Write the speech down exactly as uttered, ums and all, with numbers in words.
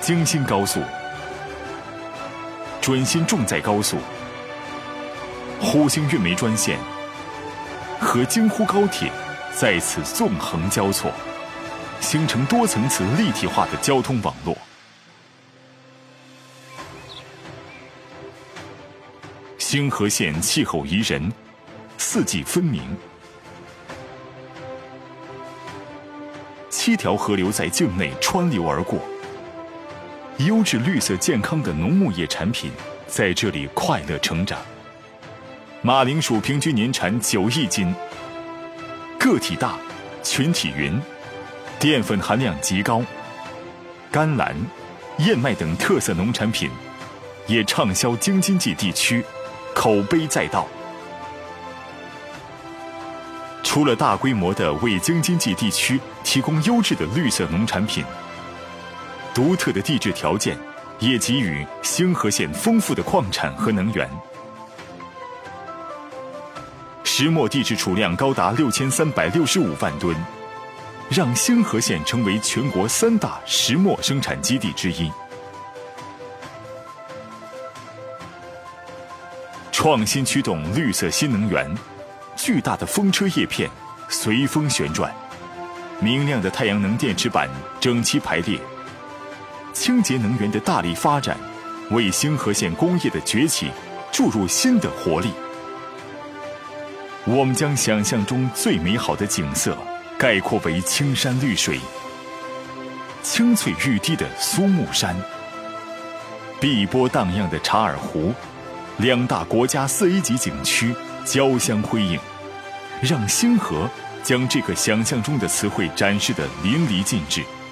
京新高速、准新重载高速、沪兴运煤专线和京沪高铁在此纵横交错，形成多层次立体化的交通网络。兴和县气候宜人，四季分明，七条河流在境内穿流而过，优质绿色健康的农牧业产品在这里快乐成长。马铃薯平均年产九亿斤，个体大，群体匀，淀粉含量极高，甘蓝、燕麦等特色农产品也畅销京津冀地区，口碑载道。除了大规模的为京津冀地区提供优质的绿色农产品，独特的地质条件也给予兴和县丰富的矿产和能源。石墨地质储量高达六千三百六十五万吨，让兴和县成为全国三大石墨生产基地之一。创新驱动绿色新能源，巨大的风车叶片随风旋转，明亮的太阳能电池板整齐排列，清洁能源的大力发展，为兴和县工业的崛起注入新的活力。我们将想象中最美好的景色概括为青山绿水、青翠欲滴的苏木山、碧波荡漾的察尔湖，两大国家四 A 级景区交相辉映，让兴和将这个想象中的词汇展示得淋漓尽致。